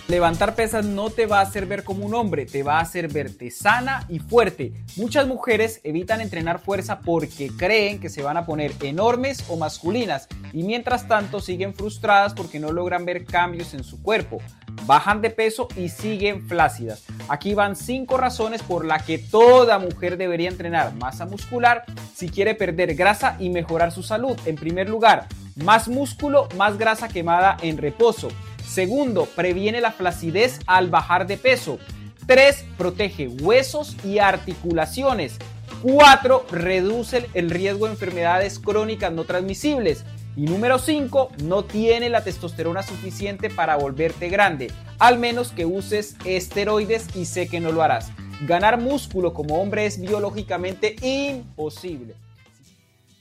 Levantar pesas no te va a hacer ver como un hombre, te va a hacer verte sana y fuerte. Muchas mujeres evitan entrenar fuerza porque creen que se van a poner enormes o masculinas y mientras tanto siguen frustradas porque no logran ver cambios en su cuerpo. Bajan de peso y siguen flácidas. Aquí van 5 razones por las que toda mujer debería entrenar masa muscular si quiere perder grasa y mejorar su salud. En primer lugar, más músculo, más grasa quemada en reposo. Segundo, previene la flacidez al bajar de peso. 3, protege huesos y articulaciones. 4, reduce el riesgo de enfermedades crónicas no transmisibles. Y número 5, no tiene la testosterona suficiente para volverte grande, al menos que uses esteroides y sé que no lo harás. Ganar músculo como hombre es biológicamente imposible.